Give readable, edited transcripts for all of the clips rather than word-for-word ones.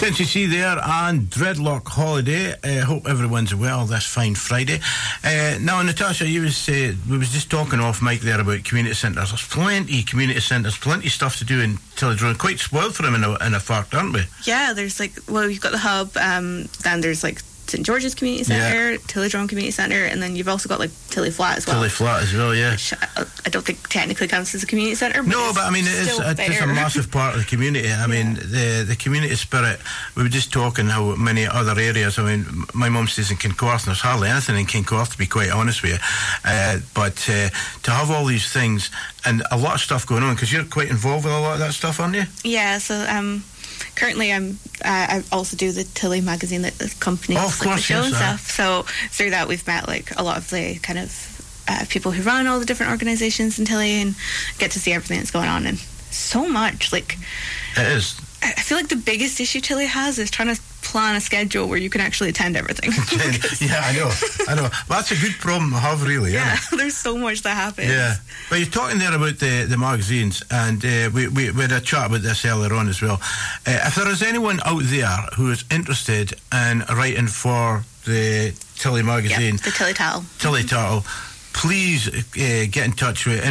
Didn't you see there? And Dreadlock Holiday. Hope everyone's well this fine Friday. Now, Natasha, we was just talking off mic there about community centres. There's plenty of community centres, plenty of stuff to do in Tillydrone. Quite spoiled for them in a fact, aren't we? Yeah, there's you've got the hub, then there's St George's Community Centre, Tillydrone Community Centre, and then you've also got Tilly Flat as well. Tilly Flat as well, yeah. Which I don't think technically counts as a community centre. No, but I mean, it's a massive part of the community. I mean, the community spirit. We were just talking how many other areas. I mean, my mum stays in Kincorth, and there's hardly anything in Kincorth, to be quite honest with you. But to have all these things and a lot of stuff going on, because you're quite involved with a lot of that stuff, aren't you? Yeah, so currently I also do the Tilly magazine that accompanies the show and stuff. So through that we've met a lot of the kind of people who run all the different organisations in Tilly and get to see everything that's going on, and so much. It is. I feel like the biggest issue Tilly has is trying to plan a schedule where you can actually attend everything. Yeah, I know. Well, that's a good problem to have, really. Yeah, there's so much that happens. Yeah. But you're talking there about the magazines, and we had a chat about this earlier on as well. If there is anyone out there who is interested in writing for the Tilly magazine, the Tilly Tattle. Tilly Tattle, please get in touch with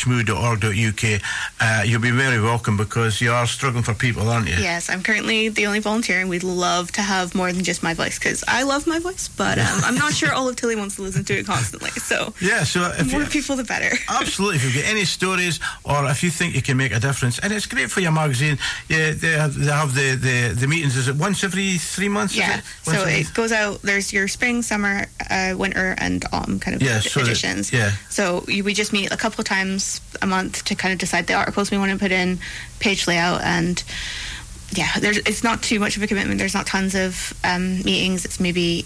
info@shmoo.org.uk. You'll be very welcome, because you are struggling for people, aren't you? Yes, I'm currently the only volunteer, and we'd love to have more than just my voice, because I love my voice, but I'm not sure all of Tilly wants to listen to it constantly. So yeah, so if more people, the better. Absolutely. If you've got any stories, or if you think you can make a difference, and it's great for your magazine. Yeah, they have the meetings. Is it once every 3 months? Yeah. So it goes out. There's your spring, summer, winter, and autumn kind of editions. Yeah. So we just meet a couple of times a month to kind of decide the articles we want to put in, page layout, and it's not too much of a commitment. There's not tons of meetings. It's maybe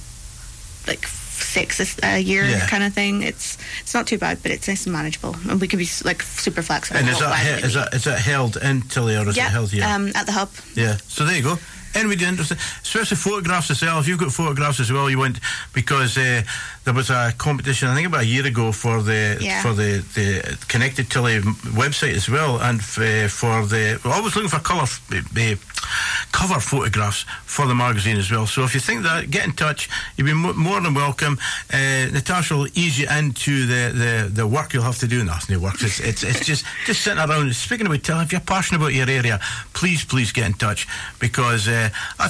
6 a year kind of thing. It's not too bad, but it's nice and manageable, and we can be super flexible. And is that held in Tilly, or is it held here? At the hub. Yeah. So there you go. Anybody interested, especially photographs as well. If you've got photographs as well, you want, because there was a competition, I think about a year ago, for the Connected Tilly website as well, and we're always looking for cover photographs for the magazine as well. So if you think that, get in touch. You'll be more than welcome. Natasha will ease you into the work you'll have to do. No, it's no work. It's just sitting around. Speaking about Tilly, if you're passionate about your area, please get in touch, because that's